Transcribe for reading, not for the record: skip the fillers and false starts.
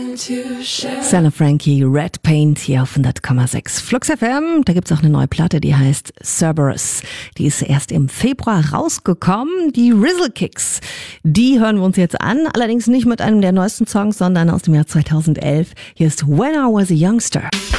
Stella Frankie, Red Paint hier auf 100,6 Flux FM. Da gibt's auch eine neue Platte, die heißt Cerberus. Die ist erst im Februar rausgekommen. Die Rizzle Kicks, die hören wir uns jetzt an. Allerdings nicht mit einem der neuesten Songs, sondern aus dem Jahr 2011. Hier ist When I Was a Youngster.